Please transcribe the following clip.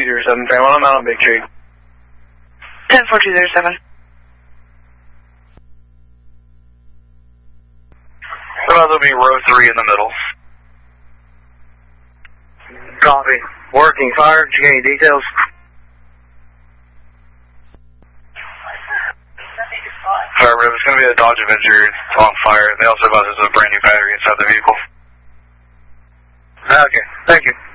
10-4207, Fairmont, I'm out on Big Tree. 10-4207. There'll be row 3 in the middle. Copy. Working fire. Did you get any details? Affirmative. It's going to be a Dodge Avenger. It's on fire. They also advise there's a brand new battery inside the vehicle. Okay. Thank you.